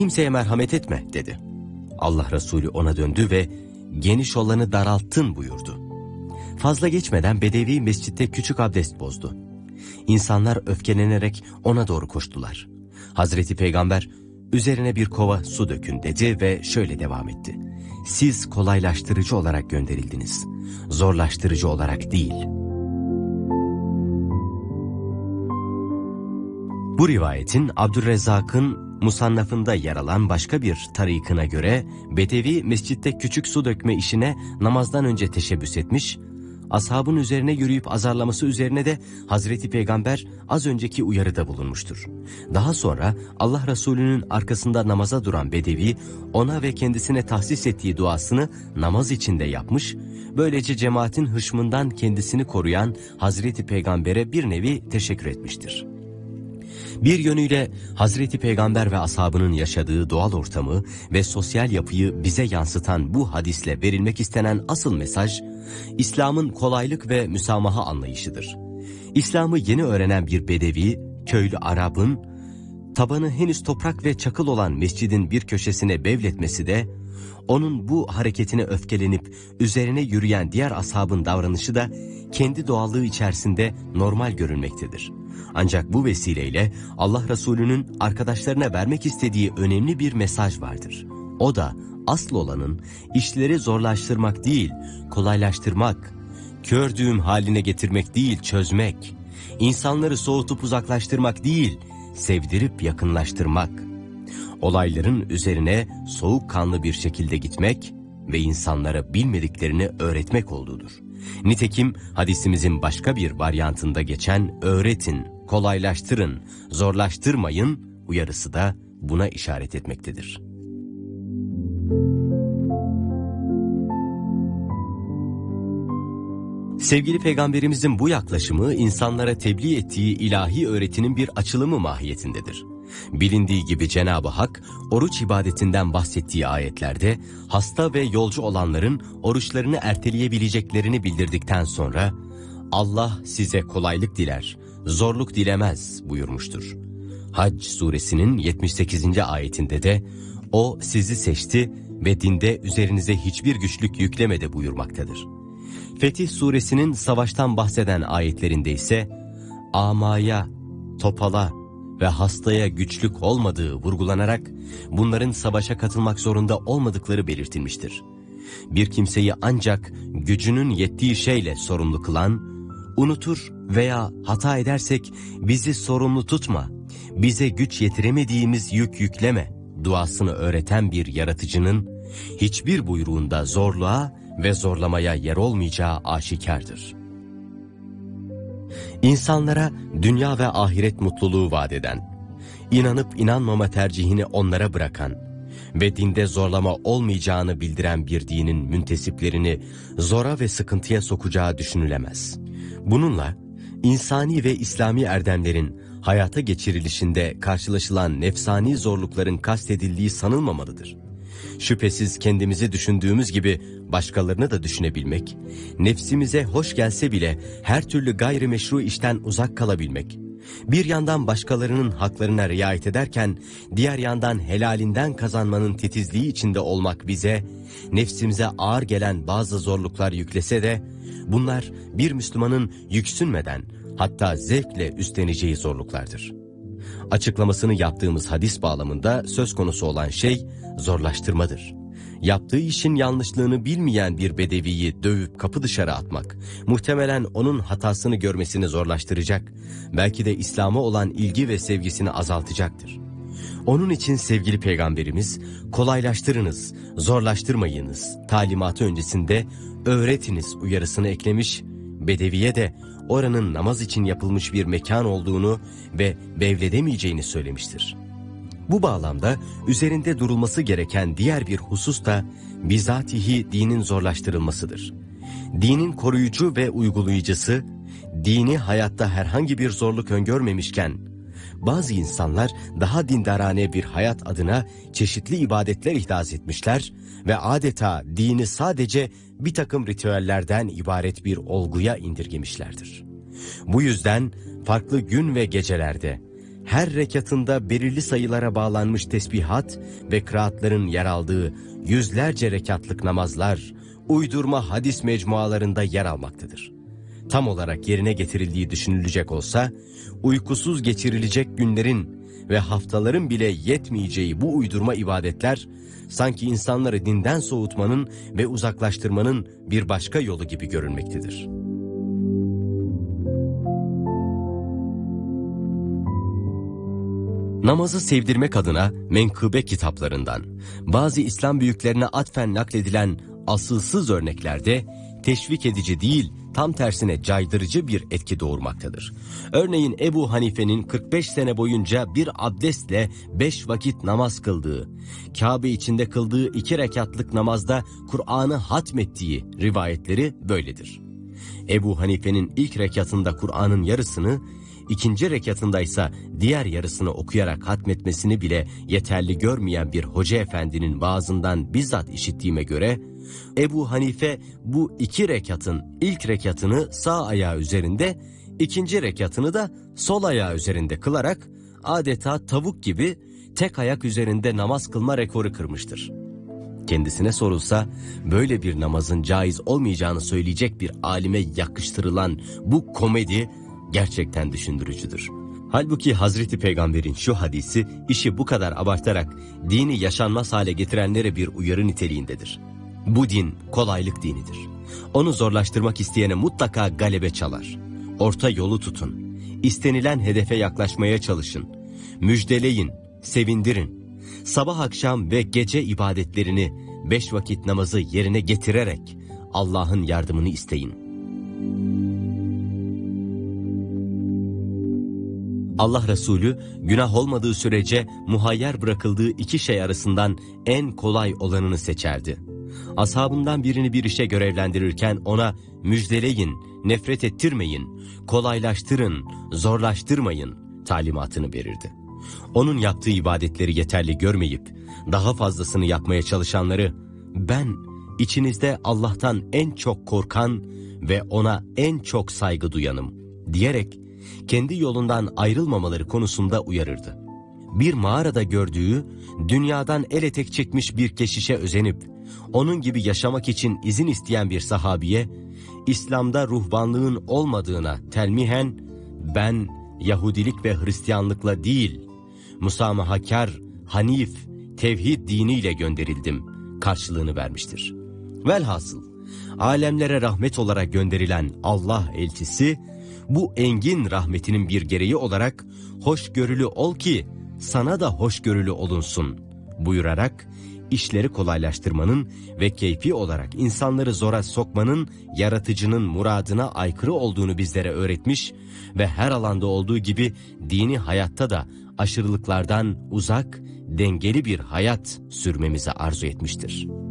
Kimseye merhamet etme dedi. Allah Resulü ona döndü ve geniş olanı daralttın buyurdu. Fazla geçmeden Bedevi mescitte küçük abdest bozdu. İnsanlar öfkelenerek ona doğru koştular. Hazreti Peygamber üzerine bir kova su dökün dedi ve şöyle devam etti. Siz kolaylaştırıcı olarak gönderildiniz, zorlaştırıcı olarak değil. Bu rivayetin Abdurrezzak'ın Musannaf'ında yer alan başka bir tarikına göre Bedevi mescitte küçük su dökme işine namazdan önce teşebbüs etmiş, ashabın üzerine yürüyüp azarlaması üzerine de Hazreti Peygamber az önceki uyarıda bulunmuştur. Daha sonra Allah Resulü'nün arkasında namaza duran Bedevi ona ve kendisine tahsis ettiği duasını namaz içinde yapmış, böylece cemaatin hışmından kendisini koruyan Hazreti Peygamber'e bir nevi teşekkür etmiştir. Bir yönüyle Hazreti Peygamber ve ashabının yaşadığı doğal ortamı ve sosyal yapıyı bize yansıtan bu hadisle verilmek istenen asıl mesaj, İslam'ın kolaylık ve müsamaha anlayışıdır. İslam'ı yeni öğrenen bir Bedevi, köylü Arap'ın, tabanı henüz toprak ve çakıl olan mescidin bir köşesine bevletmesi de, onun bu hareketine öfkelenip üzerine yürüyen diğer ashabın davranışı da kendi doğallığı içerisinde normal görünmektedir. Ancak bu vesileyle Allah Resulü'nün arkadaşlarına vermek istediği önemli bir mesaj vardır. O da asıl olanın işleri zorlaştırmak değil, kolaylaştırmak, kör düğüm haline getirmek değil, çözmek, insanları soğutup uzaklaştırmak değil, sevdirip yakınlaştırmak, olayların üzerine soğukkanlı bir şekilde gitmek ve insanlara bilmediklerini öğretmek olduğudur. Nitekim hadisimizin başka bir varyantında geçen öğretin, kolaylaştırın, zorlaştırmayın uyarısı da buna işaret etmektedir. Sevgili Peygamberimizin bu yaklaşımı insanlara tebliğ ettiği ilahi öğretinin bir açılımı mahiyetindedir. Bilindiği gibi Cenab-ı Hak oruç ibadetinden bahsettiği ayetlerde hasta ve yolcu olanların oruçlarını erteleyebileceklerini bildirdikten sonra Allah size kolaylık diler, zorluk dilemez buyurmuştur. Hac suresinin 78. ayetinde de o sizi seçti ve dinde üzerinize hiçbir güçlük yüklemedi buyurmaktadır. Fetih suresinin savaştan bahseden ayetlerinde ise amaya, topala ve hastaya güçlük olmadığı vurgulanarak bunların savaşa katılmak zorunda olmadıkları belirtilmiştir. Bir kimseyi ancak gücünün yettiği şeyle sorumlu kılan, unutur veya hata edersek bizi sorumlu tutma, bize güç yetiremediğimiz yük yükleme duasını öğreten bir yaratıcının hiçbir buyruğunda zorluğa ve zorlamaya yer olmayacağı aşikardır. İnsanlara dünya ve ahiret mutluluğu vaat eden, inanıp inanmama tercihini onlara bırakan ve dinde zorlama olmayacağını bildiren bir dinin müntesiplerini zora ve sıkıntıya sokacağı düşünülemez. Bununla insani ve İslami erdemlerin hayata geçirilişinde karşılaşılan nefsani zorlukların kastedildiği sanılmamalıdır. Şüphesiz kendimizi düşündüğümüz gibi başkalarını da düşünebilmek, nefsimize hoş gelse bile her türlü gayrimeşru işten uzak kalabilmek, bir yandan başkalarının haklarına riayet ederken diğer yandan helalinden kazanmanın titizliği içinde olmak bize, nefsimize ağır gelen bazı zorluklar yüklese de bunlar bir Müslümanın yüksünmeden hatta zevkle üstleneceği zorluklardır. Açıklamasını yaptığımız hadis bağlamında söz konusu olan şey zorlaştırmadır. Yaptığı işin yanlışlığını bilmeyen bir bedeviyi dövüp kapı dışarı atmak, muhtemelen onun hatasını görmesini zorlaştıracak, belki de İslam'a olan ilgi ve sevgisini azaltacaktır. Onun için sevgili Peygamberimiz, kolaylaştırınız, zorlaştırmayınız talimatı öncesinde öğretiniz uyarısını eklemiş, bedeviye de oranın namaz için yapılmış bir mekan olduğunu ve bevledemeyeceğini söylemiştir. Bu bağlamda üzerinde durulması gereken diğer bir husus da bizatihi dinin zorlaştırılmasıdır. Dinin koruyucu ve uygulayıcısı, dini hayatta herhangi bir zorluk öngörmemişken, bazı insanlar daha dindarane bir hayat adına çeşitli ibadetler ihdas etmişler ve adeta dini sadece bir takım ritüellerden ibaret bir olguya indirgemişlerdir. Bu yüzden farklı gün ve gecelerde, her rekatında belirli sayılara bağlanmış tesbihat ve kıraatların yer aldığı yüzlerce rekatlık namazlar, uydurma hadis mecmualarında yer almaktadır. Tam olarak yerine getirildiği düşünülecek olsa, uykusuz geçirilecek günlerin ve haftaların bile yetmeyeceği bu uydurma ibadetler, sanki insanları dinden soğutmanın ve uzaklaştırmanın bir başka yolu gibi görünmektedir. Namazı sevdirmek adına menkıbe kitaplarından, bazı İslam büyüklerine atfen nakledilen asılsız örneklerde teşvik edici değil, tam tersine caydırıcı bir etki doğurmaktadır. Örneğin Ebu Hanife'nin 45 sene boyunca bir abdestle 5 vakit namaz kıldığı, Kabe içinde kıldığı 2 rekatlık namazda Kur'an'ı hatmettiği rivayetleri böyledir. Ebu Hanife'nin ilk rekatında Kur'an'ın yarısını, İkinci rekatında ise diğer yarısını okuyarak hatmetmesini bile yeterli görmeyen bir hoca efendinin vaazından bizzat işittiğime göre, Ebu Hanife bu 2 rekatın ilk rekatını sağ ayağı üzerinde, ikinci rekatını da sol ayağı üzerinde kılarak adeta tavuk gibi tek ayak üzerinde namaz kılma rekoru kırmıştır. Kendisine sorulsa böyle bir namazın caiz olmayacağını söyleyecek bir alime yakıştırılan bu komedi gerçekten düşündürücüdür. Halbuki Hazreti Peygamber'in şu hadisi işi bu kadar abartarak dini yaşanmaz hale getirenlere bir uyarı niteliğindedir. Bu din kolaylık dinidir. Onu zorlaştırmak isteyene mutlaka galebe çalar. Orta yolu tutun. İstenilen hedefe yaklaşmaya çalışın. Müjdeleyin, sevindirin. Sabah akşam ve gece ibadetlerini 5 vakit namazı yerine getirerek Allah'ın yardımını isteyin. Allah Resulü günah olmadığı sürece muhayyer bırakıldığı 2 şey arasından en kolay olanını seçerdi. Ashabından birini bir işe görevlendirirken ona müjdeleyin, nefret ettirmeyin, kolaylaştırın, zorlaştırmayın talimatını verirdi. Onun yaptığı ibadetleri yeterli görmeyip daha fazlasını yapmaya çalışanları, ben içinizde Allah'tan en çok korkan ve ona en çok saygı duyanım diyerek kendi yolundan ayrılmamaları konusunda uyarırdı. Bir mağarada gördüğü, dünyadan el etek çekmiş bir keşişe özenip, onun gibi yaşamak için izin isteyen bir sahabiye, İslam'da ruhbanlığın olmadığına telmihen, ben Yahudilik ve Hristiyanlıkla değil, musamahakar, hanif, tevhid diniyle gönderildim karşılığını vermiştir. Velhasıl, alemlere rahmet olarak gönderilen Allah elçisi, bu engin rahmetinin bir gereği olarak hoşgörülü ol ki sana da hoşgörülü olunsun buyurarak işleri kolaylaştırmanın ve keyfi olarak insanları zora sokmanın yaratıcının muradına aykırı olduğunu bizlere öğretmiş ve her alanda olduğu gibi dini hayatta da aşırılıklardan uzak, dengeli bir hayat sürmemizi arzu etmiştir.